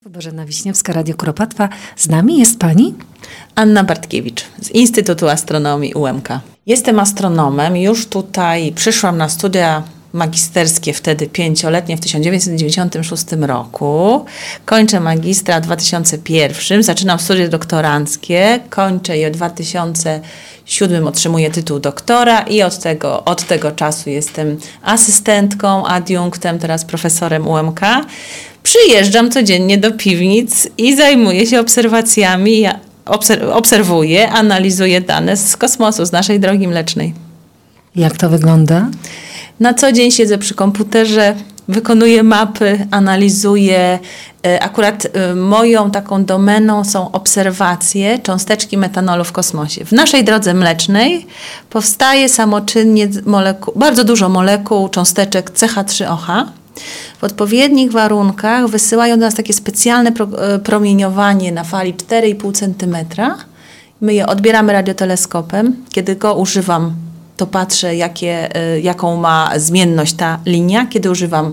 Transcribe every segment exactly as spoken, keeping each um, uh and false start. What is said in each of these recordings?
Bożena Wiśniewska, Radio Kuropatwa. Z nami jest pani? Anna Bartkiewicz z Instytutu Astronomii U M K. Jestem astronomem, już tutaj przyszłam na studia magisterskie, wtedy pięcioletnie, w tysiąc dziewięćset dziewięćdziesiątym szóstym roku. Kończę magistra w dwa tysiące pierwszym, zaczynam studia doktoranckie, kończę je w dwa tysiące siódmym, otrzymuję tytuł doktora i od tego, od tego czasu jestem asystentką, adiunktem, teraz profesorem U M K. Przyjeżdżam codziennie do piwnic i zajmuję się obserwacjami, obser- obserwuję, analizuję dane z kosmosu, z naszej Drogi Mlecznej. Jak to wygląda? Na co dzień siedzę przy komputerze, wykonuję mapy, analizuję. Akurat moją taką domeną są obserwacje cząsteczki metanolu w kosmosie. W naszej Drodze Mlecznej powstaje samoczynnie moleku- bardzo dużo molekuł, cząsteczek C H trzy O H. W odpowiednich warunkach wysyłają do nas takie specjalne pro, promieniowanie na fali cztery i pół centymetra. My je odbieramy radioteleskopem. Kiedy go używam, to patrzę, jakie, jaką ma zmienność ta linia. Kiedy używam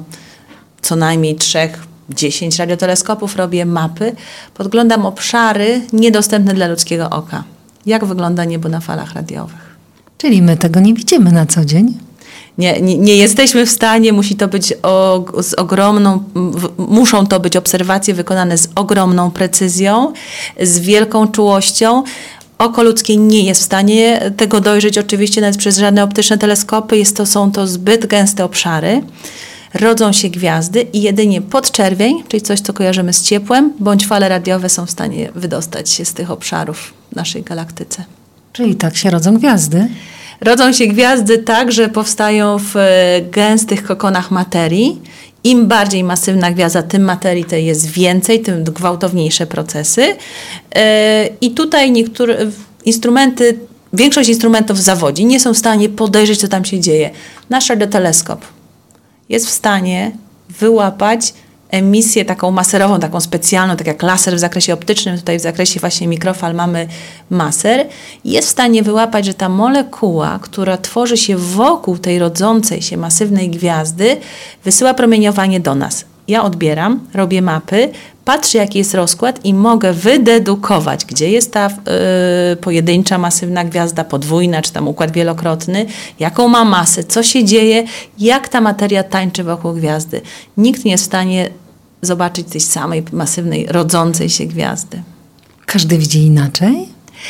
co najmniej trzech, dziesięć radioteleskopów, robię mapy, podglądam obszary niedostępne dla ludzkiego oka. Jak wygląda niebo na falach radiowych. Czyli my tego nie widzimy na co dzień? Nie, nie, nie jesteśmy w stanie, musi to być o, z ogromną, w, muszą to być obserwacje wykonane z ogromną precyzją, z wielką czułością. Oko ludzkie nie jest w stanie tego dojrzeć oczywiście nawet przez żadne optyczne teleskopy. Jest to, są to zbyt gęste obszary. Rodzą się gwiazdy i jedynie podczerwień, czyli coś, co kojarzymy z ciepłem, bądź fale radiowe są w stanie wydostać się z tych obszarów w naszej galaktyce. Czyli tak się rodzą gwiazdy? Rodzą się gwiazdy tak, że powstają w gęstych kokonach materii. Im bardziej masywna gwiazda, tym materii tej jest więcej, tym gwałtowniejsze procesy. I tutaj niektóre instrumenty, większość instrumentów zawodzi, nie są w stanie podejrzeć, co tam się dzieje. Nasz radioteleskop jest w stanie wyłapać emisję taką maserową, taką specjalną, tak jak laser w zakresie optycznym, tutaj w zakresie właśnie mikrofal mamy maser, jest w stanie wyłapać, że ta molekuła, która tworzy się wokół tej rodzącej się masywnej gwiazdy, wysyła promieniowanie do nas. Ja odbieram, robię mapy, patrzę, jaki jest rozkład i mogę wydedukować, gdzie jest ta yy, pojedyncza masywna gwiazda, podwójna, czy tam układ wielokrotny, jaką ma masę, co się dzieje, jak ta materia tańczy wokół gwiazdy. Nikt nie jest w stanie zobaczyć tej samej masywnej, rodzącej się gwiazdy. Każdy widzi inaczej?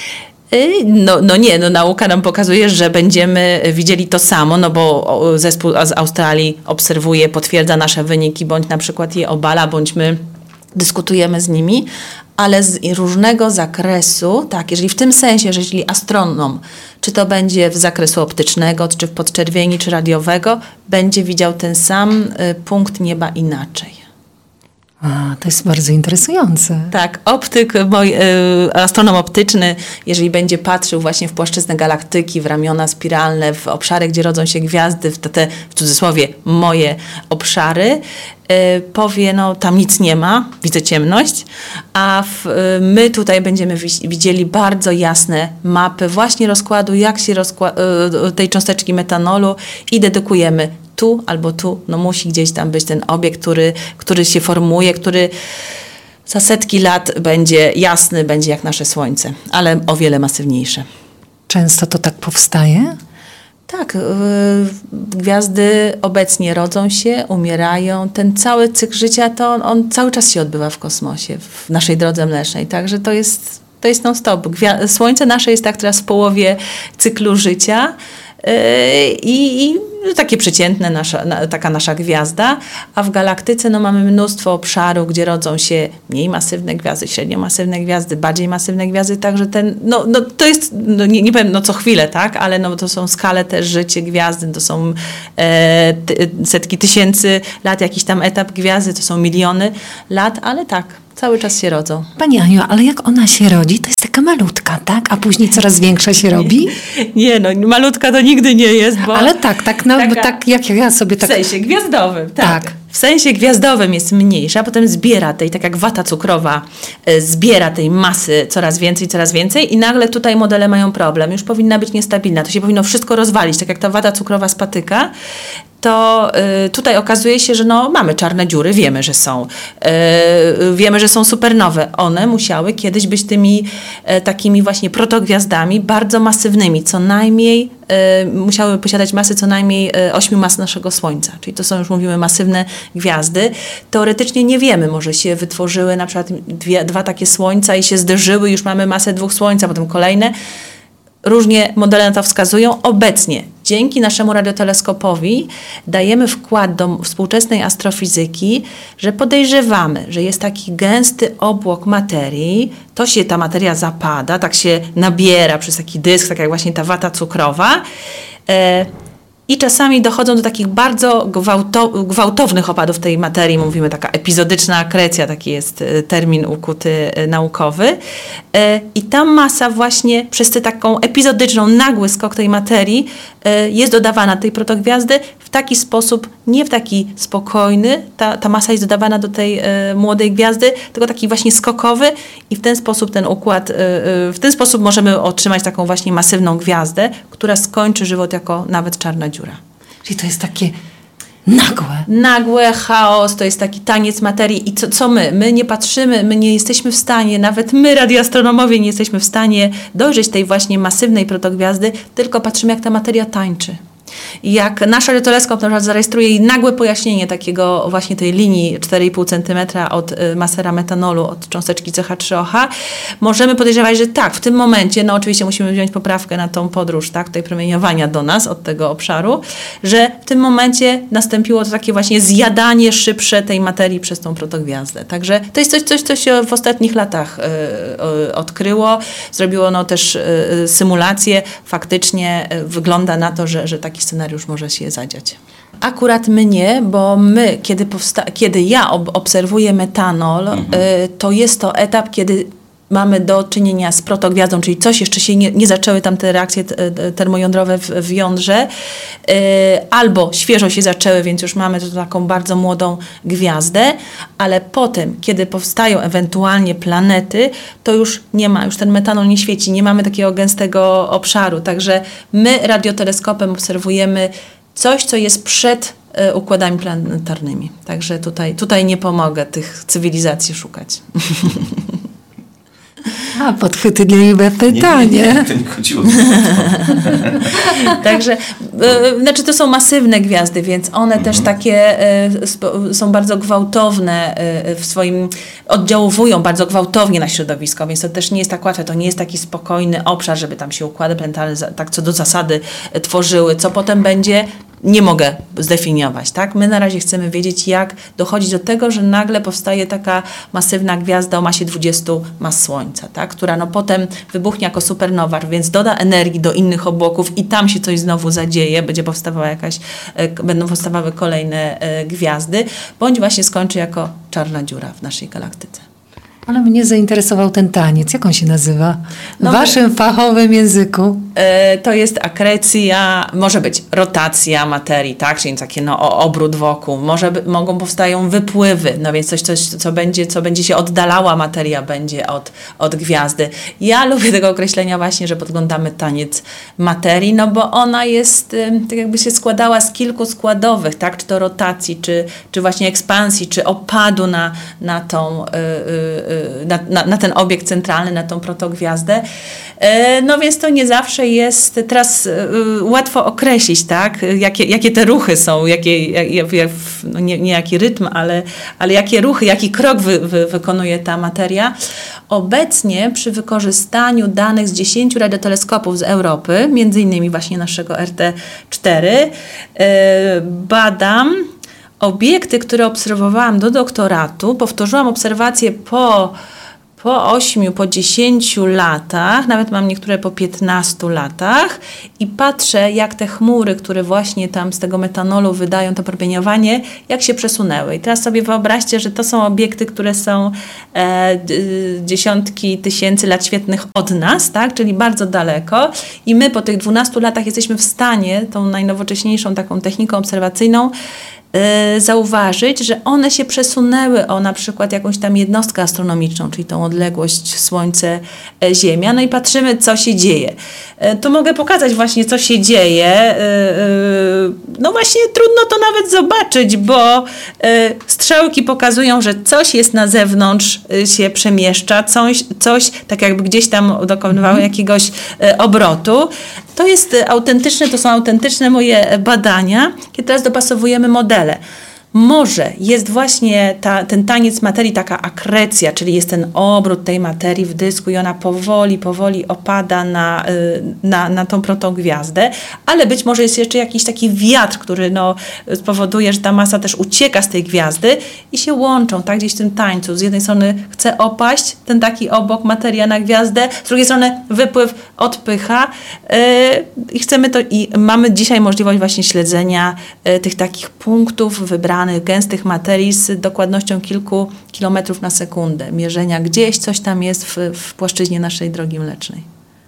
No, no nie, no nauka nam pokazuje, że będziemy widzieli to samo, no bo zespół z Australii obserwuje, potwierdza nasze wyniki, bądź na przykład je obala, bądź my dyskutujemy z nimi, ale z różnego zakresu, tak, jeżeli w tym sensie, że jeśli astronom, czy to będzie z zakresu optycznego, czy w podczerwieni, czy radiowego, będzie widział ten sam y, punkt nieba inaczej. A, to jest bardzo interesujące. Tak, optyk, mój, y, astronom optyczny, jeżeli będzie patrzył właśnie w płaszczyznę galaktyki, w ramiona spiralne, w obszary, gdzie rodzą się gwiazdy, w te, w cudzysłowie, moje obszary, y, powie, no tam nic nie ma, widzę ciemność, a w, y, my tutaj będziemy wi- widzieli bardzo jasne mapy właśnie rozkładu, jak się rozkła- y, tej cząsteczki metanolu i dedykujemy tu albo tu, no musi gdzieś tam być ten obiekt, który, który się formuje, który za setki lat będzie jasny, będzie jak nasze Słońce, ale o wiele masywniejsze. Często to tak powstaje? Tak, yy, gwiazdy obecnie rodzą się, umierają. Ten cały cykl życia, to on, on cały czas się odbywa w kosmosie, w naszej Drodze Mlecznej, także to jest, to jest non-stop. Gwia- Słońce nasze jest tak teraz w połowie cyklu życia, i, i takie przeciętne nasza, na, taka nasza gwiazda, a w galaktyce no, mamy mnóstwo obszarów, gdzie rodzą się mniej masywne gwiazdy, średnio masywne gwiazdy, bardziej masywne gwiazdy, także ten, no, no to jest, no, nie, nie powiem no co chwilę, tak, ale no to są skale też życie gwiazdy, to są e, ty, setki tysięcy lat, jakiś tam etap gwiazdy, to są miliony lat, ale tak, cały czas się rodzą. Pani Aniu, ale jak ona się rodzi, to jest taka malutka, tak? A później coraz większa się robi? Nie, no malutka to nigdy nie jest, bo... Ale tak, tak, no, taka, bo tak jak ja sobie tak... W sensie gwiazdowym, tak. tak. w sensie gwiazdowym jest mniejsza, potem zbiera tej, tak jak wata cukrowa, y, zbiera tej masy coraz więcej, coraz więcej i nagle tutaj modele mają problem. Już powinna być niestabilna, to się powinno wszystko rozwalić, tak jak ta wata cukrowa spatyka. To y, tutaj okazuje się, że no, mamy czarne dziury, wiemy, że są. Y, wiemy, że są supernowe. One musiały kiedyś być tymi y, takimi właśnie protogwiazdami bardzo masywnymi, co najmniej y, musiały posiadać masy co najmniej y, ośmiu mas naszego Słońca. Czyli to są, już mówimy, masywne gwiazdy. Teoretycznie nie wiemy, może się wytworzyły na przykład dwie, dwa takie Słońca i się zderzyły, już mamy masę dwóch Słońca, potem kolejne. Różnie modele na to wskazują. Obecnie dzięki naszemu radioteleskopowi dajemy wkład do współczesnej astrofizyki, że podejrzewamy, że jest taki gęsty obłok materii, to się ta materia zapada, tak się nabiera przez taki dysk, tak jak właśnie ta wata cukrowa. E, I czasami dochodzą do takich bardzo gwałto, gwałtownych opadów tej materii, mówimy taka epizodyczna akrecja, taki jest termin ukuty naukowy. I ta masa właśnie przez tę taką epizodyczną, nagły skok tej materii jest dodawana do tej protogwiazdy w taki sposób, nie w taki spokojny, ta, ta masa jest dodawana do tej młodej gwiazdy, tylko taki właśnie skokowy i w ten sposób ten układ, w ten sposób możemy otrzymać taką właśnie masywną gwiazdę, która skończy żywot jako nawet czarna dziura. Czyli to jest takie nagłe. Nagłe, chaos, to jest taki taniec materii. I co, co my? My nie patrzymy, my nie jesteśmy w stanie, nawet my, radioastronomowie, nie jesteśmy w stanie dojrzeć tej właśnie masywnej protogwiazdy, tylko patrzymy, jak ta materia tańczy. I jak nasz radioteleskop na przykład zarejestruje nagłe pojaśnienie takiego właśnie tej linii cztery i pół centymetra od y, masera metanolu, od cząsteczki C H trzy O H, możemy podejrzewać, że tak, w tym momencie, no oczywiście musimy wziąć poprawkę na tą podróż, tak, tutaj promieniowania do nas od tego obszaru, że w tym momencie nastąpiło to takie właśnie zjadanie szybsze tej materii przez tą protogwiazdę. Także to jest coś, coś co się w ostatnich latach y, y, odkryło. Zrobiło no też y, symulacje. Faktycznie y, wygląda na to, że, że taki scenariusz może się zadziać. Akurat my nie, bo my, kiedy, powsta- kiedy ja ob- obserwuję metanol, mhm. y, to jest to etap, kiedy mamy do czynienia z protogwiazdą, czyli coś jeszcze się nie, nie zaczęły tam te reakcje t- termojądrowe w, w jądrze, y, albo świeżo się zaczęły, więc już mamy tu taką bardzo młodą gwiazdę, ale potem, kiedy powstają ewentualnie planety, to już nie ma, już ten metanol nie świeci, nie mamy takiego gęstego obszaru, także my radioteleskopem obserwujemy coś, co jest przed y, układami planetarnymi. Także tutaj, tutaj nie pomogę tych cywilizacji szukać. A, podchwytliwe pytanie. Nie, nie, nie, to nie chodziło. Także, y, znaczy to są masywne gwiazdy, więc one mm-hmm. też takie y, sp- są bardzo gwałtowne y, w swoim, oddziaływują bardzo gwałtownie na środowisko, więc to też nie jest tak łatwe, to nie jest taki spokojny obszar, żeby tam się układy planetarne za, tak co do zasady y, tworzyły, co potem będzie, nie mogę zdefiniować, tak? My na razie chcemy wiedzieć, jak dochodzić do tego, że nagle powstaje taka masywna gwiazda o masie dwudziestu mas Słońca, tak? Która no potem wybuchnie jako supernowa, więc doda energii do innych obłoków i tam się coś znowu zadzieje, będzie powstawała jakaś, e, będą powstawały kolejne e, gwiazdy, bądź właśnie skończy jako czarna dziura w naszej galaktyce. Ale mnie zainteresował ten taniec. Jak on się nazywa? W No, waszym fachowym języku? E, to jest akrecja, może być rotacja materii, tak? Czyli takie no, o, obrót wokół. Może by, mogą powstają wypływy, no więc coś, coś co, będzie, co będzie się oddalała materia będzie od, od gwiazdy. Ja lubię tego określenia właśnie, że podglądamy taniec materii, no bo ona jest, y, tak jakby się składała z kilku składowych, tak? Czy to rotacji, czy, czy właśnie ekspansji, czy opadu na, na tą y, y, Na, na, na ten obiekt centralny, na tą protogwiazdę. No więc to nie zawsze jest teraz łatwo określić, tak? Jakie, jakie te ruchy są, jakie, jak, jak, no nie, nie jaki rytm, ale, ale jakie ruchy, jaki krok wy, wy, wykonuje ta materia. Obecnie przy wykorzystaniu danych z dziesięciu radioteleskopów z Europy, między innymi właśnie naszego R T cztery, badam obiekty, które obserwowałam do doktoratu, powtórzyłam obserwacje po, po ośmiu, po dziesięciu latach, nawet mam niektóre po piętnastu latach i patrzę, jak te chmury, które właśnie tam z tego metanolu wydają to promieniowanie, jak się przesunęły. I teraz sobie wyobraźcie, że to są obiekty, które są e, d, dziesiątki tysięcy lat świetlnych od nas, tak? Czyli bardzo daleko i my po tych dwunastu latach jesteśmy w stanie tą najnowocześniejszą taką techniką obserwacyjną y, zauważyć, że one się przesunęły o na przykład jakąś tam jednostkę astronomiczną, czyli tą odległość Słońce-Ziemia, no i patrzymy, co się dzieje. Y, tu mogę pokazać właśnie, co się dzieje. Y, y, no właśnie trudno to nawet zobaczyć, bo y, strzałki pokazują, że coś jest na zewnątrz, y, się przemieszcza, coś, coś tak jakby gdzieś tam dokonywało jakiegoś y, obrotu. To jest y, autentyczne, to są autentyczne moje badania, kiedy teraz dopasowujemy modele. Może jest właśnie ta, ten taniec materii, taka akrecja, czyli jest ten obrót tej materii w dysku i ona powoli, powoli opada na, na, na tą protogwiazdę, ale być może jest jeszcze jakiś taki wiatr, który no, spowoduje, że ta masa też ucieka z tej gwiazdy i się łączą, tak, gdzieś w tym tańcu. Z jednej strony chce opaść ten taki obok materia na gwiazdę, z drugiej strony wypływ odpycha yy, i chcemy to, i mamy dzisiaj możliwość właśnie śledzenia yy, tych takich punktów wybranych, gęstych materii z dokładnością kilku kilometrów na sekundę. Mierzenia gdzieś, coś tam jest w, w płaszczyźnie naszej drogi mlecznej.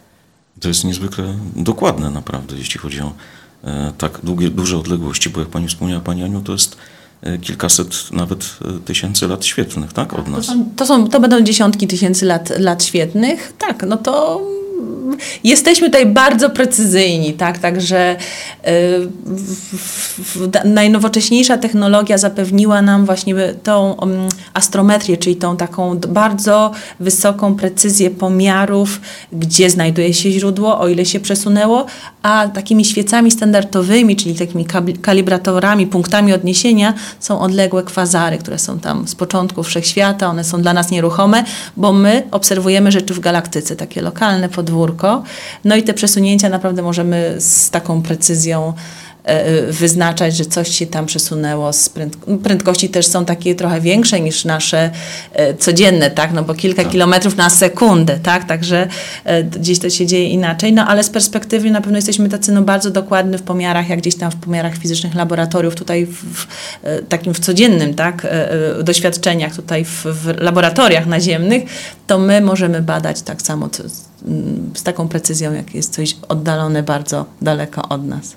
To jest niezwykle dokładne naprawdę, jeśli chodzi o e, tak długie, duże odległości, bo jak Pani wspomniała, Pani Aniu, to jest e, kilkaset nawet e, tysięcy lat świetlnych, tak, od nas? To, są, to, są, to będą dziesiątki tysięcy lat, lat świetlnych. Tak, no to jesteśmy tutaj bardzo precyzyjni, tak, także y, w, w, najnowocześniejsza technologia zapewniła nam właśnie tą um, astrometrię, czyli tą taką bardzo wysoką precyzję pomiarów, gdzie znajduje się źródło, o ile się przesunęło, a takimi świecami standardowymi, czyli takimi kalibratorami, punktami odniesienia są odległe kwazary, które są tam z początku wszechświata, one są dla nas nieruchome, bo my obserwujemy rzeczy w galaktyce, takie lokalne podwórko. No i te przesunięcia naprawdę możemy z taką precyzją wyznaczać, że coś się tam przesunęło. Z prędko- prędkości też są takie trochę większe niż nasze e, codzienne, tak? No bo kilka tak. kilometrów na sekundę, tak? Także e, gdzieś to się dzieje inaczej, no ale z perspektywy na pewno jesteśmy tacy no, bardzo dokładni w pomiarach, jak gdzieś tam w pomiarach fizycznych laboratoriów, tutaj w, w e, takim w codziennym, tak? E, e, doświadczeniach tutaj w, w laboratoriach naziemnych, to my możemy badać tak samo to, z, z taką precyzją, jak jest coś oddalone bardzo daleko od nas.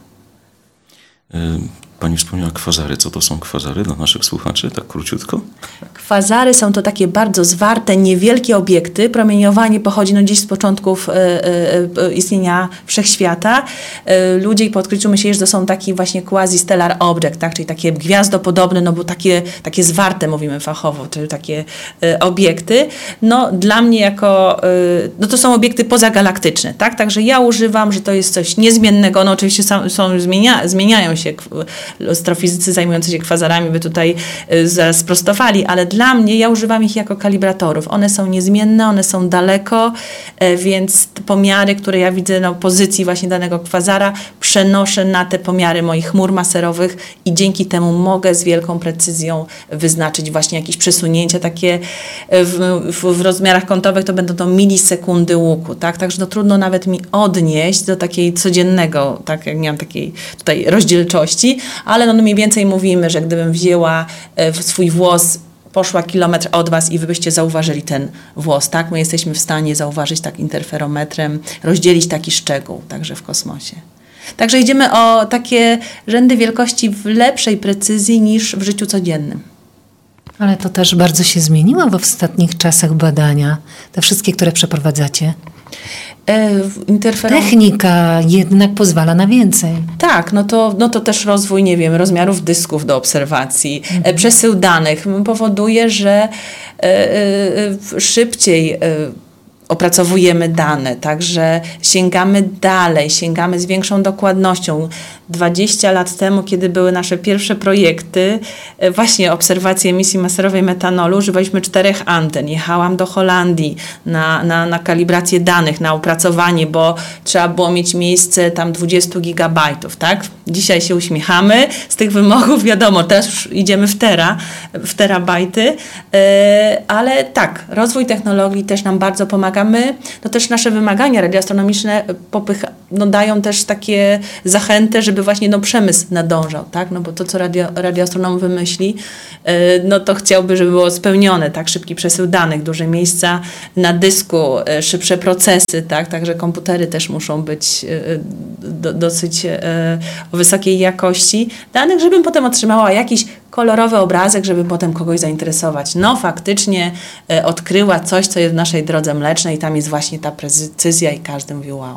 Pani wspomniała kwazary. Co to są kwazary dla naszych słuchaczy? Tak króciutko. Kwazary są to takie bardzo zwarte, niewielkie obiekty. Promieniowanie pochodzi no, gdzieś z początków y, y, y, istnienia wszechświata. Y, ludzie po odkryciu myśleli, że to są taki właśnie quasi-stellar object, tak? Czyli takie gwiazdopodobne, no bo takie, takie zwarte mówimy fachowo, czyli takie y, obiekty. No dla mnie jako, y, no to są obiekty pozagalaktyczne, tak? Także ja używam, że to jest coś niezmiennego. No oczywiście są, są zmienia, zmieniają się. Astrofizycy zajmujący się kwazarami by tutaj y, zaraz sprostowali, ale dla mnie, ja używam ich jako kalibratorów. One są niezmienne, one są daleko, y, więc pomiary, które ja widzę na pozycji właśnie danego kwazara, przenoszę na te pomiary moich chmur maserowych i dzięki temu mogę z wielką precyzją wyznaczyć właśnie jakieś przesunięcia takie w, w, w rozmiarach kątowych, to będą to milisekundy łuku, tak? Także to trudno nawet mi odnieść do takiej codziennego, tak jak nie mam takiej tutaj rozdzielczości, ale no mniej więcej mówimy, że gdybym wzięła w swój włos, poszła kilometr od was i wy byście zauważyli ten włos, tak? My jesteśmy w stanie zauważyć tak interferometrem, rozdzielić taki szczegół, także w kosmosie. Także idziemy o takie rzędy wielkości w lepszej precyzji niż w życiu codziennym. Ale to też bardzo się zmieniło w ostatnich czasach badania, te wszystkie, które przeprowadzacie. Interferom... Technika jednak pozwala na więcej. Tak, no to, no to też rozwój, nie wiem, rozmiarów dysków do obserwacji, mhm. przesył danych powoduje, że y, y, szybciej y, opracowujemy dane, także sięgamy dalej, sięgamy z większą dokładnością. dwadzieścia lat temu, kiedy były nasze pierwsze projekty, właśnie obserwacje emisji maserowej metanolu, używaliśmy czterech anten. Jechałam do Holandii na, na, na kalibrację danych, na opracowanie, bo trzeba było mieć miejsce tam dwadzieścia gigabajtów, tak? Dzisiaj się uśmiechamy z tych wymogów, wiadomo, teraz już idziemy w tera, w terabajty, yy, ale tak, rozwój technologii też nam bardzo pomaga. My, no też nasze wymagania radioastronomiczne popycha, no dają też takie zachęty, żeby żeby właśnie no, przemysł nadążał, tak? No bo to, co radio, radioastronom wymyśli, yy, no to chciałby, żeby było spełnione, tak? Szybki przesył danych, duże miejsca na dysku, yy, szybsze procesy, tak? Także komputery też muszą być yy, do, dosyć yy, o wysokiej jakości danych, żebym potem otrzymała jakiś kolorowy obrazek, żeby potem kogoś zainteresować. No faktycznie y, odkryła coś, co jest w naszej drodze mlecznej i tam jest właśnie ta precyzja i każdy mówił wow.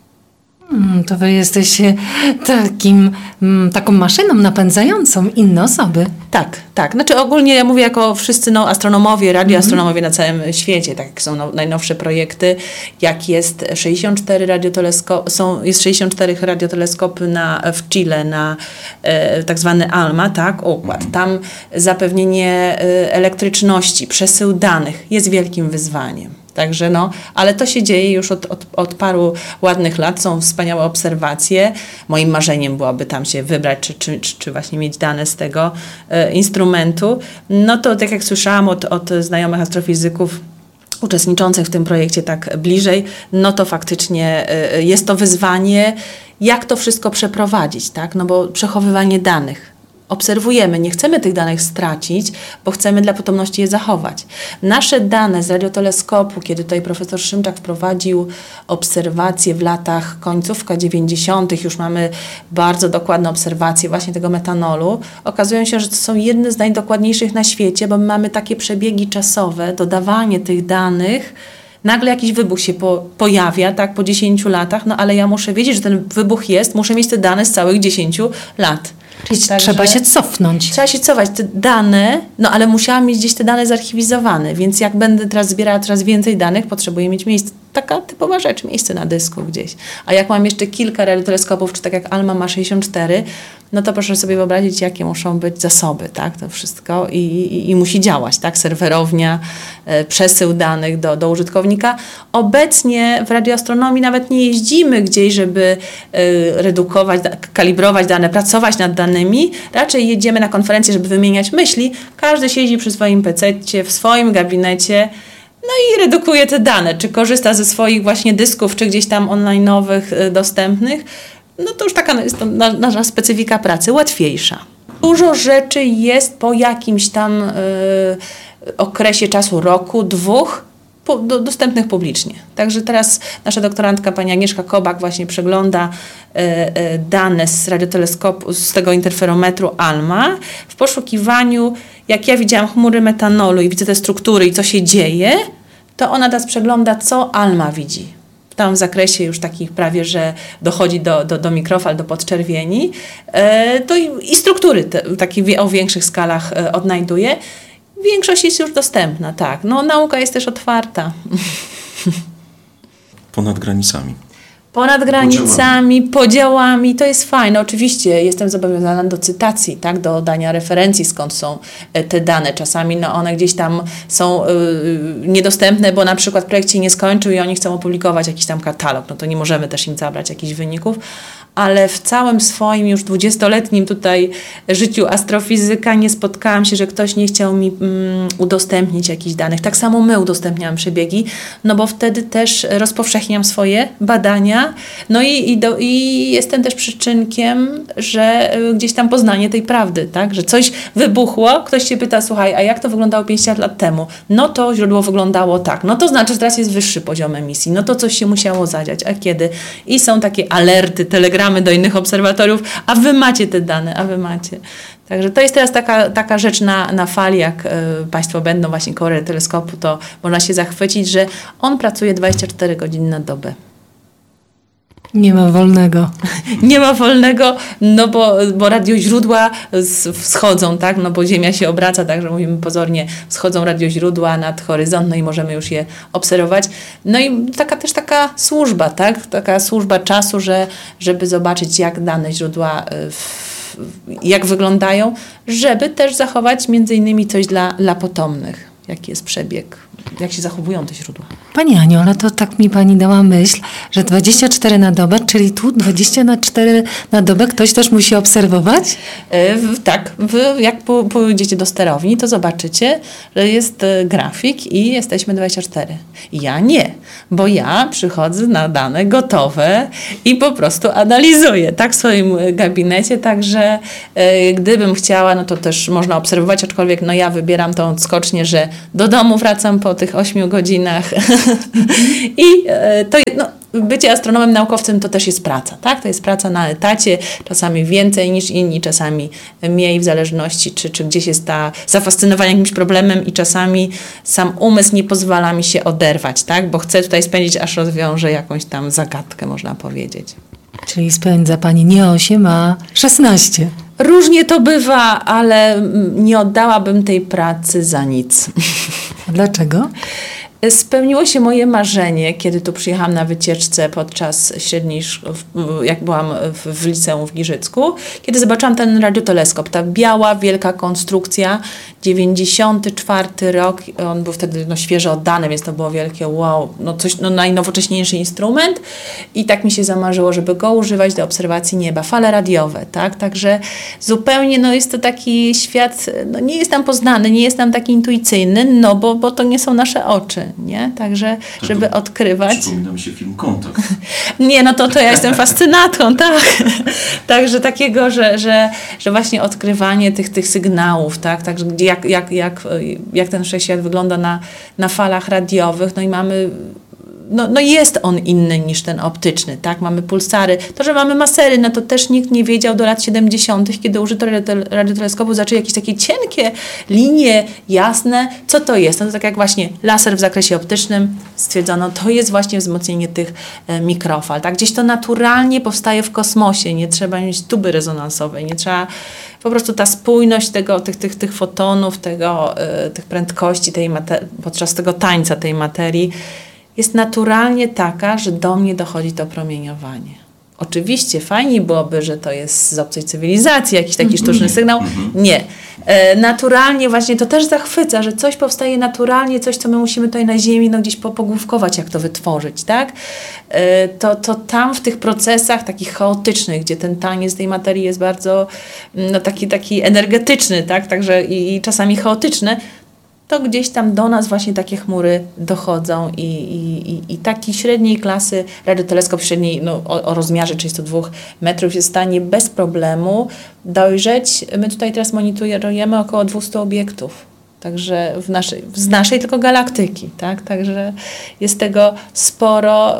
Mm, to wy jesteście takim, mm, taką maszyną napędzającą inne osoby. Tak, tak. Znaczy ogólnie ja mówię jako wszyscy no, astronomowie, radioastronomowie mm-hmm. na całym świecie, tak jak są no, najnowsze projekty, jak jest sześćdziesiąt cztery radioteleskopy, są, jest sześćdziesiąt cztery radioteleskopy na, w Chile na e, tak zwany ALMA, tak, układ. Tam zapewnienie e, elektryczności, przesył danych jest wielkim wyzwaniem. Także no, ale to się dzieje już od, od, od paru ładnych lat, są wspaniałe obserwacje. Moim marzeniem byłoby tam się wybrać, czy, czy, czy, czy właśnie mieć dane z tego e, instrumentu. No to tak jak słyszałam od, od znajomych astrofizyków uczestniczących w tym projekcie tak bliżej, no to faktycznie e, jest to wyzwanie, jak to wszystko przeprowadzić, tak? No bo przechowywanie danych. Obserwujemy, nie chcemy tych danych stracić, bo chcemy dla potomności je zachować. Nasze dane z radioteleskopu, kiedy tutaj profesor Szymczak wprowadził obserwacje w latach końcówka dziewięćdziesiątych, już mamy bardzo dokładne obserwacje właśnie tego metanolu, okazują się, że to są jedne z najdokładniejszych na świecie, bo my mamy takie przebiegi czasowe, dodawanie tych danych. Nagle jakiś wybuch się po, pojawia, tak, po dziesięciu latach, no ale ja muszę wiedzieć, że ten wybuch jest, muszę mieć te dane z całych dziesięciu lat. Czyli tak, trzeba się cofnąć. Trzeba się cofać. Te dane, no ale musiałam mieć gdzieś te dane zarchiwizowane, więc jak będę teraz zbierała coraz więcej danych, potrzebuję mieć miejsce. Taka typowa rzecz, miejsce na dysku gdzieś. A jak mam jeszcze kilka radioteleskopów, czy tak jak ALMA ma sześćdziesiąt cztery, no to proszę sobie wyobrazić, jakie muszą być zasoby, tak, to wszystko i, i, i musi działać, tak, serwerownia, e, przesył danych do, do użytkownika. Obecnie w radioastronomii nawet nie jeździmy gdzieś, żeby e, redukować, da, kalibrować dane, pracować nad danymi, raczej jedziemy na konferencję, żeby wymieniać myśli. Każdy siedzi przy swoim pececie, w swoim gabinecie, no i redukuje te dane, czy korzysta ze swoich właśnie dysków, czy gdzieś tam online'owych y, dostępnych, no to już taka jest to nasza specyfika pracy, łatwiejsza. Dużo rzeczy jest po jakimś tam y, okresie czasu, roku, dwóch, po, do, dostępnych publicznie. Także teraz nasza doktorantka, pani Agnieszka Kobak, właśnie przegląda y, y, dane z radioteleskopu, z tego interferometru ALMA w poszukiwaniu. Jak ja widziałam chmury metanolu i widzę te struktury i co się dzieje, to ona teraz przegląda, co ALMA widzi. Tam w zakresie już takich prawie, że dochodzi do, do, do mikrofal, do podczerwieni. E, to i, i struktury te, takie o większych skalach e, odnajduje. Większość jest już dostępna, tak. No nauka jest też otwarta. Ponad granicami. Ponad granicami, podziałami. podziałami, to jest fajne. Oczywiście jestem zobowiązana do cytacji, tak, do dania referencji, skąd są te dane. Czasami no, one gdzieś tam są y, niedostępne, bo na przykład projekt się nie skończył i oni chcą opublikować jakiś tam katalog. No to nie możemy też im zabrać jakichś wyników. Ale w całym swoim już dwudziestoletnim tutaj życiu astrofizyka nie spotkałam się, że ktoś nie chciał mi mm, udostępnić jakichś danych. Tak samo my udostępniamy przebiegi, no bo wtedy też rozpowszechniam swoje badania, no i, i, do, i jestem też przyczynkiem, że y, gdzieś tam poznanie tej prawdy, tak, że coś wybuchło, ktoś się pyta, słuchaj, a jak to wyglądało pięćdziesiąt lat temu? No to źródło wyglądało tak, no to znaczy, że teraz jest wyższy poziom emisji, no to coś się musiało zadziać, a kiedy? I są takie alerty, telegramy do innych obserwatoriów, a wy macie te dane, a wy macie. Także to jest teraz taka, taka rzecz na, na fali, jak y, Państwo będą właśnie koło teleskopu, to można się zachwycić, że on pracuje dwadzieścia cztery godziny na dobę. Nie ma wolnego. Nie ma wolnego, no bo, bo radioźródła wschodzą, tak, no bo Ziemia się obraca, także mówimy pozornie, wschodzą radioźródła nad horyzont, no i możemy już je obserwować. No i taka też taka służba, tak, taka służba czasu, że, żeby zobaczyć, jak dane źródła w, jak wyglądają, żeby też zachować między innymi coś dla, dla potomnych. jaki jest przebieg, jak się zachowują te źródła. Pani Aniu, ale to tak mi pani dała myśl, że dwadzieścia cztery na dobę, czyli tu dwadzieścia cztery na dobę ktoś też musi obserwować? E, w, tak, wy jak po, pojedziecie do sterowni, to zobaczycie, że jest e, grafik i jesteśmy dwadzieścia cztery. Ja nie, bo ja przychodzę na dane gotowe i po prostu analizuję, tak, w swoim gabinecie, także e, gdybym chciała, no to też można obserwować, aczkolwiek no ja wybieram tą odskocznię, że do domu wracam po tych ośmiu godzinach i e, to no, bycie astronomem, naukowcem to też jest praca, tak? To jest praca na etacie, czasami więcej niż inni, czasami mniej, w zależności czy, czy gdzieś jest ta zafascynowanie jakimś problemem i czasami sam umysł nie pozwala mi się oderwać, tak? Bo chcę tutaj spędzić, aż rozwiążę jakąś tam zagadkę, można powiedzieć. Czyli spędza pani nie osiem, a szesnaście. Różnie to bywa, ale nie oddałabym tej pracy za nic. A dlaczego? Spełniło się moje marzenie, kiedy tu przyjechałam na wycieczce podczas średniej, jak byłam w, w liceum w Giżycku, kiedy zobaczyłam ten radioteleskop, ta biała, wielka konstrukcja, dziewięćdziesiąty czwarty rok, on był wtedy no, świeżo oddany, więc to było wielkie wow, no coś, no najnowocześniejszy instrument i tak mi się zamarzyło, żeby go używać do obserwacji nieba, fale radiowe, tak, także zupełnie no jest to taki świat, no nie jest nam poznany, nie jest nam taki intuicyjny, no bo, bo to nie są nasze oczy, nie, także żeby odkrywać. Przypomina mi się film Kontakt. Nie, no to, to ja jestem fascynatką, tak, także takiego, że, że, że właśnie odkrywanie tych, tych sygnałów, tak, także jak, jak, jak, jak ten wszechświat wygląda na, na falach radiowych, no i mamy, no, no jest on inny niż ten optyczny, tak, mamy pulsary, to, że mamy masery, no to też nikt nie wiedział do lat siedemdziesiątych, kiedy użyto radioteleskopu, zaczęły jakieś takie cienkie linie, jasne, co to jest, no to tak jak właśnie laser w zakresie optycznym, stwierdzono, to jest właśnie wzmocnienie tych e, mikrofal, tak, gdzieś to naturalnie powstaje w kosmosie, nie trzeba mieć tuby rezonansowej, nie trzeba, po prostu ta spójność tego, tych, tych, tych fotonów, tego, e, tych prędkości tej mater- podczas tego tańca tej materii jest naturalnie taka, że do mnie dochodzi to promieniowanie. Oczywiście fajnie byłoby, że to jest z obcej cywilizacji, jakiś taki sztuczny sygnał. Nie. E, naturalnie właśnie to też zachwyca, że coś powstaje naturalnie, coś, co my musimy tutaj na Ziemi no, gdzieś pogłówkować, jak to wytworzyć, tak? E, to, to tam w tych procesach takich chaotycznych, gdzie ten taniec tej materii jest bardzo no, taki, taki energetyczny, tak? Także i, i czasami chaotyczny, to gdzieś tam do nas właśnie takie chmury dochodzą i, i, i, i taki średniej klasy radioteleskop średniej no, o, o rozmiarze trzydziestu dwóch metrów jest w stanie bez problemu dojrzeć. My tutaj teraz monitorujemy około dwieście obiektów. Także w naszej, z naszej tylko galaktyki, tak? Także jest tego sporo.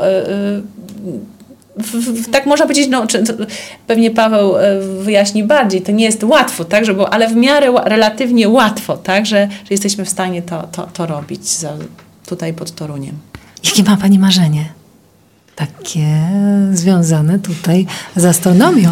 Yy, W, w, tak można powiedzieć, no, czy, to, pewnie Paweł y, wyjaśni bardziej, to nie jest łatwo, tak, że, bo, ale w miarę ła, relatywnie łatwo, tak, że, że jesteśmy w stanie to, to, to robić za, tutaj pod Toruniem. Jakie ma pani marzenie? Takie związane tutaj z astronomią.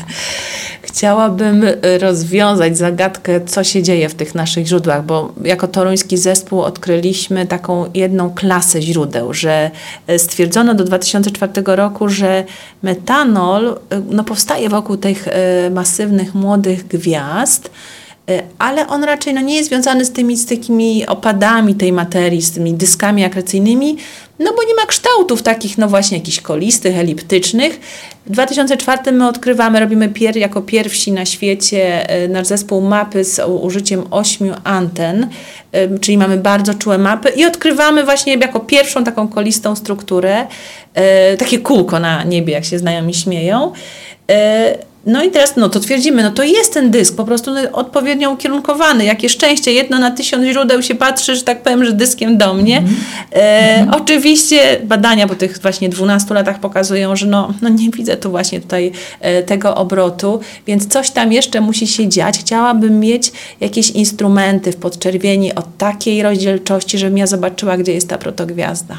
Chciałabym rozwiązać zagadkę, co się dzieje w tych naszych źródłach, bo jako toruński zespół odkryliśmy taką jedną klasę źródeł, że stwierdzono do dwa tysiące czwartego roku, że metanol no, powstaje wokół tych masywnych, młodych gwiazd, ale on raczej no, nie jest związany z tymi, z takimi opadami tej materii, z tymi dyskami akrecyjnymi, no bo nie ma kształtów takich, no właśnie jakichś kolistych, eliptycznych. W dwa tysiące czwartym my odkrywamy, robimy pier, jako pierwsi na świecie y, nasz zespół mapy z użyciem ośmiu anten, y, czyli mamy bardzo czułe mapy i odkrywamy właśnie jako pierwszą taką kolistą strukturę, y, takie kółko na niebie, jak się znajomi śmieją. Y, No i teraz, no to twierdzimy, no to jest ten dysk, po prostu no, odpowiednio ukierunkowany. Jakie szczęście, jedno na tysiąc źródeł się patrzy, że tak powiem, że dyskiem do mnie. Mm. E, mm. Oczywiście badania po tych właśnie dwunastu latach pokazują, że no, no nie widzę tu właśnie tutaj e, tego obrotu, więc coś tam jeszcze musi się dziać. Chciałabym mieć jakieś instrumenty w podczerwieni o takiej rozdzielczości, żebym ja zobaczyła, gdzie jest ta protogwiazda.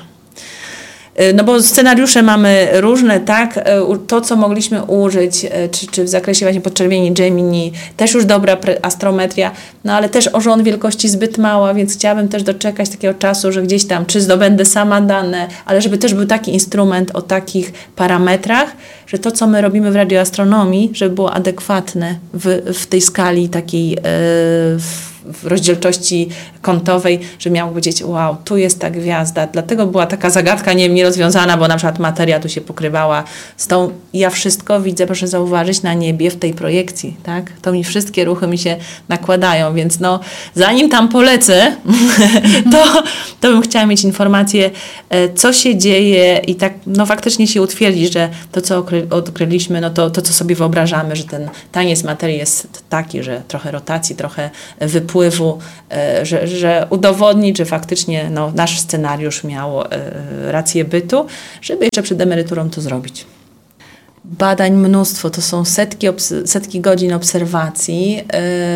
No bo scenariusze mamy różne, tak? To, co mogliśmy użyć, czy, czy w zakresie właśnie podczerwieni Gemini, też już dobra astrometria, no ale też orząd wielkości zbyt mała, więc chciałabym też doczekać takiego czasu, że gdzieś tam, czy zdobędę sama dane, ale żeby też był taki instrument o takich parametrach, że to, co my robimy w radioastronomii, żeby było adekwatne w, w tej skali takiej yy, w, w rozdzielczości kątowej, że miał powiedzieć, wow, tu jest ta gwiazda. Dlatego była taka zagadka nie, nierozwiązana, bo na przykład materia tu się pokrywała z tą. Ja wszystko widzę, proszę zauważyć, na niebie w tej projekcji, tak? To mi wszystkie ruchy mi się nakładają, więc no, zanim tam polecę, to, to bym chciała mieć informację, co się dzieje i tak, no faktycznie się utwierdzi, że to, co odkryliśmy, no to, to, co sobie wyobrażamy, że ten taniec materii jest taki, że trochę rotacji, trochę wypływu, wpływu, że, że udowodnić, że faktycznie no, nasz scenariusz miał rację bytu, żeby jeszcze przed emeryturą to zrobić. Badań mnóstwo, to są setki, setki godzin obserwacji. Yy,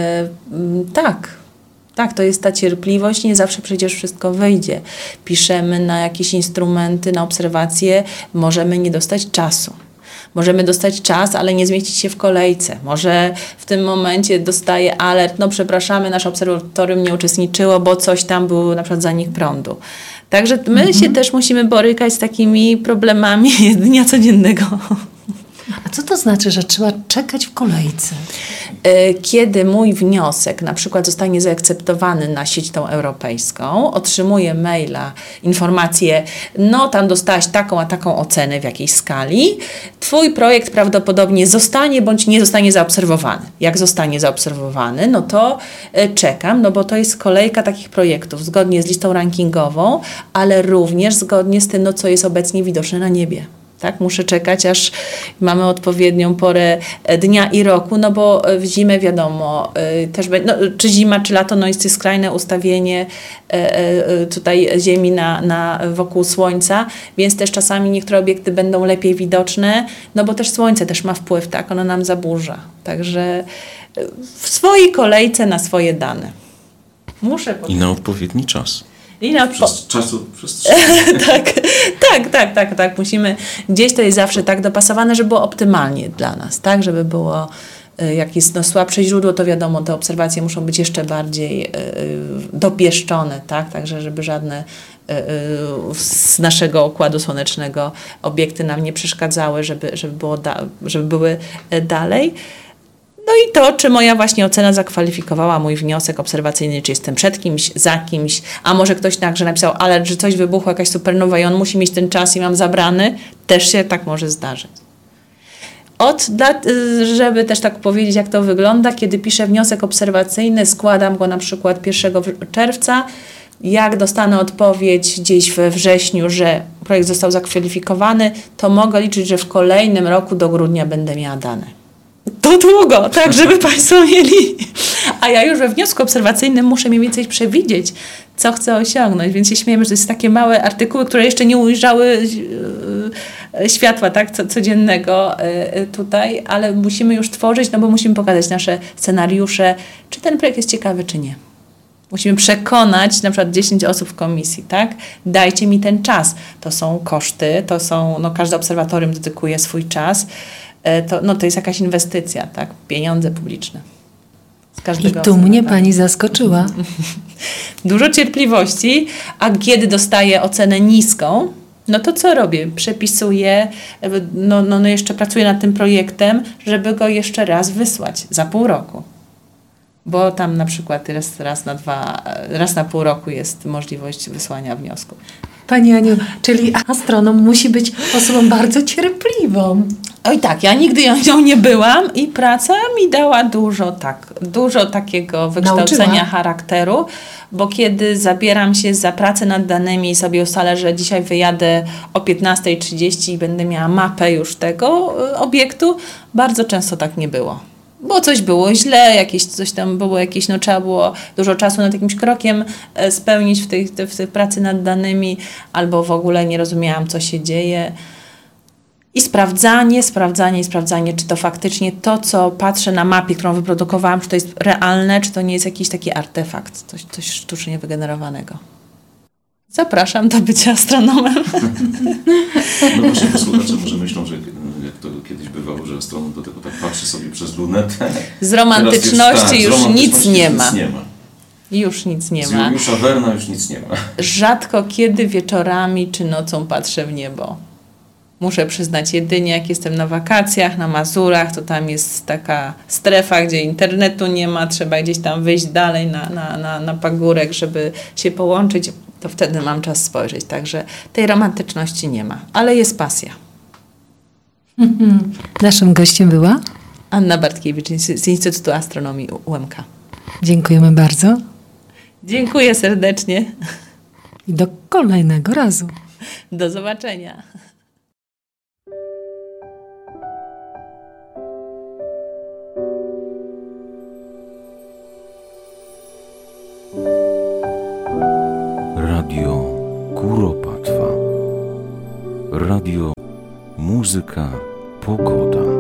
tak, tak, to jest ta cierpliwość, nie zawsze przecież wszystko wyjdzie. Piszemy na jakieś instrumenty, na obserwacje, możemy nie dostać czasu. Możemy dostać czas, ale nie zmieścić się w kolejce. Może w tym momencie dostaje alert, no przepraszamy, nasze obserwatorium nie uczestniczyło, bo coś tam było na przykład zanik prądu. Także my mhm. się też musimy borykać z takimi problemami dnia codziennego. A co to znaczy, że trzeba czekać w kolejce? Kiedy mój wniosek na przykład zostanie zaakceptowany na sieć tą europejską, otrzymuję maila, informację, no tam dostałaś taką a taką ocenę w jakiejś skali, twój projekt prawdopodobnie zostanie bądź nie zostanie zaobserwowany. Jak zostanie zaobserwowany, no to czekam, no bo to jest kolejka takich projektów zgodnie z listą rankingową, ale również zgodnie z tym, no co jest obecnie widoczne na niebie. Tak, muszę czekać, aż mamy odpowiednią porę dnia i roku, no bo w zimę wiadomo, też no, czy zima, czy lato, no jest skrajne ustawienie tutaj Ziemi na, na wokół Słońca, więc też czasami niektóre obiekty będą lepiej widoczne, no bo też Słońce też ma wpływ, tak, ono nam zaburza. Także w swojej kolejce na swoje dane. Muszę I na odpowiedni czas. I na przez czasu, przez tak, tak, tak, tak, tak. Musimy, gdzieś to jest zawsze tak dopasowane, żeby było optymalnie dla nas, tak, żeby było, jak jest no, słabsze źródło, to wiadomo, te obserwacje muszą być jeszcze bardziej y, dopieszczone, tak, także żeby żadne y, y, z naszego układu słonecznego obiekty nam nie przeszkadzały, żeby, żeby, było da, żeby były dalej. No i to, czy moja właśnie ocena zakwalifikowała mój wniosek obserwacyjny, czy jestem przed kimś, za kimś, a może ktoś także napisał alert, że coś wybuchło, jakaś supernowa i on musi mieć ten czas i mam zabrany, też się tak może zdarzyć. Od, żeby też tak powiedzieć, jak to wygląda, kiedy piszę wniosek obserwacyjny, składam go na przykład pierwszego czerwca, jak dostanę odpowiedź gdzieś we wrześniu, że projekt został zakwalifikowany, to mogę liczyć, że w kolejnym roku do grudnia będę miała dane. To długo, tak, żeby Państwo mieli. A ja już we wniosku obserwacyjnym muszę mniej więcej przewidzieć, co chcę osiągnąć. Więc się śmiejemy, że to jest takie małe artykuły, które jeszcze nie ujrzały światła, tak, codziennego tutaj, ale musimy już tworzyć, no bo musimy pokazać nasze scenariusze, czy ten projekt jest ciekawy, czy nie. Musimy przekonać na przykład dziesięć osób w komisji, tak? Dajcie mi ten czas. To są koszty, to są, no każde obserwatorium dedykuje swój czas. To, no to jest jakaś inwestycja, tak? Pieniądze publiczne. Z każdego I tu mnie Pani zaskoczyła. Dużo cierpliwości, a kiedy dostaję ocenę niską, no to co robię? Przepisuję, no, no, no jeszcze pracuję nad tym projektem, żeby go jeszcze raz wysłać za pół roku. Bo tam na przykład raz, raz na dwa, raz na pół roku jest możliwość wysłania wniosku. Pani Aniu, czyli astronom musi być osobą bardzo cierpliwą. Oj tak, ja nigdy nią nie byłam i praca mi dała dużo, tak, dużo takiego wykształcenia Nauczyła. charakteru, bo kiedy zabieram się za pracę nad danymi i sobie ustalę, że dzisiaj wyjadę o piętnasta trzydzieści i będę miała mapę już tego obiektu, bardzo często tak nie było. Bo coś było źle, jakieś coś tam było jakieś, no trzeba było dużo czasu nad jakimś krokiem spełnić w tej, w tej pracy nad danymi, albo w ogóle nie rozumiałam, co się dzieje. I sprawdzanie, sprawdzanie i sprawdzanie, czy to faktycznie to, co patrzę na mapie, którą wyprodukowałam, czy to jest realne, czy to nie jest jakiś taki artefakt, coś, coś sztucznie wygenerowanego. Zapraszam do bycia astronomem. No właśnie, słuchacze może myślą, że jak to kiedyś bywało, że astronom do tego tak patrzy sobie przez lunetę. Z romantyczności już, tak, z nic, romantyczności nie nic ma. nie ma. Już nic nie z ma. Juliusza Werna już nic nie ma. Rzadko kiedy wieczorami czy nocą patrzę w niebo. Muszę przyznać, jedynie jak jestem na wakacjach, na Mazurach, to tam jest taka strefa, gdzie internetu nie ma, trzeba gdzieś tam wyjść dalej na, na, na, na pagórek, żeby się połączyć, to wtedy mam czas spojrzeć. Także tej romantyczności nie ma, ale jest pasja. Naszym gościem była? Anna Bartkiewicz z Instytutu Astronomii U M K. Dziękujemy bardzo Dziękuję serdecznie. i do kolejnego razu. Do zobaczenia. Radio Kuropatwa. Radio Muzyka Pogoda.